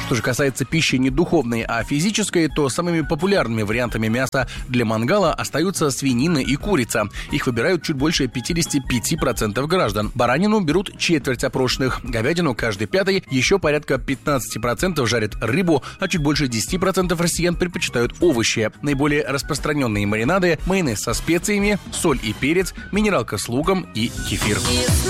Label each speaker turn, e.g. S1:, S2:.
S1: Что же касается пищи не духовной, а физической, то самыми популярными вариантами мяса для мангала остаются свинина и курица. Их выбирают чуть больше 55% граждан. Баранину берут четверть опрошенных, говядину каждый пятый, еще порядка 15% жарят рыбу, а чуть больше 10% россиян предпочитают овощи. Наиболее распространенные маринады – майонез со специями, соль и перец, минералка с луком и кефир.